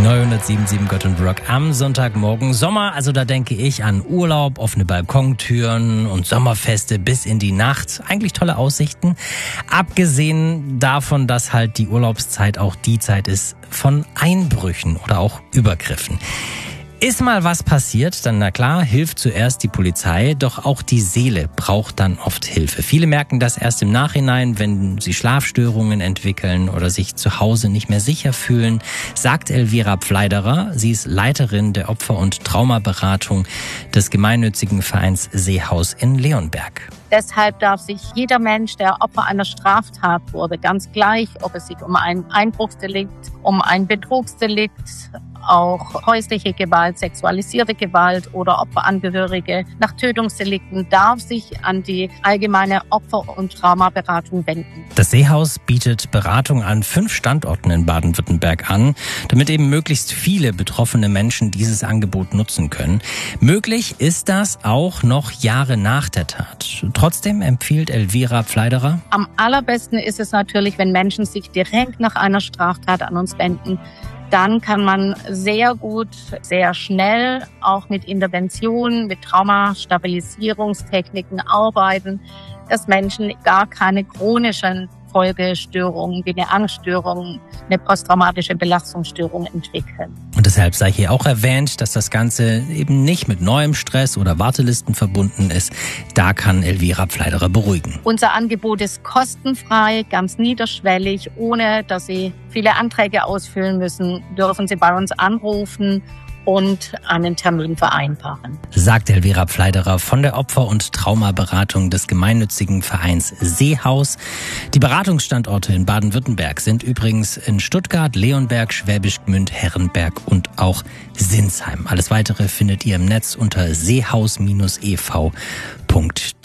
907,7 Gott und Rock am Sonntagmorgen. Sommer, also da denke ich an Urlaub, offene Balkontüren und Sommerfeste bis in die Nacht. Eigentlich tolle Aussichten. Abgesehen davon, dass halt die Urlaubszeit auch die Zeit ist von Einbrüchen oder auch Übergriffen. Ist mal was passiert, dann na klar, hilft zuerst die Polizei, doch auch die Seele braucht dann oft Hilfe. Viele merken das erst im Nachhinein, wenn sie Schlafstörungen entwickeln oder sich zu Hause nicht mehr sicher fühlen, sagt Elvira Pfleiderer. Sie ist Leiterin der Opfer- und Traumaberatung des gemeinnützigen Vereins Seehaus in Leonberg. Deshalb darf sich jeder Mensch, der Opfer einer Straftat wurde, ganz gleich, ob es sich um ein Einbruchsdelikt, um ein Betrugsdelikt, auch häusliche Gewalt, sexualisierte Gewalt oder Opferangehörige nach Tötungsdelikten, darf sich an die allgemeine Opfer- und Traumaberatung wenden. Das Seehaus bietet Beratung an 5 Standorten in Baden-Württemberg an, damit eben möglichst viele betroffene Menschen dieses Angebot nutzen können. Möglich ist das auch noch Jahre nach der Tat. Trotzdem empfiehlt Elvira Pfleiderer: Am allerbesten ist es natürlich, wenn Menschen sich direkt nach einer Straftat an uns wenden. Dann kann man sehr gut, sehr schnell auch mit Interventionen, mit Traumastabilisierungstechniken arbeiten, dass Menschen gar keine chronischen Folgestörungen wie eine Angststörung, eine posttraumatische Belastungsstörung entwickeln. Und deshalb sei hier auch erwähnt, dass das Ganze eben nicht mit neuem Stress oder Wartelisten verbunden ist. Da kann Elvira Pfleiderer beruhigen. Unser Angebot ist kostenfrei, ganz niederschwellig, ohne dass Sie viele Anträge ausfüllen müssen, dürfen Sie bei uns anrufen und einen Termin vereinbaren. Sagt Elvira Pfleiderer von der Opfer- und Traumaberatung des gemeinnützigen Vereins Seehaus. Die Beratungsstandorte in Baden-Württemberg sind übrigens in Stuttgart, Leonberg, Schwäbisch Gmünd, Herrenberg und auch Sinsheim. Alles Weitere findet ihr im Netz unter seehaus-ev.de.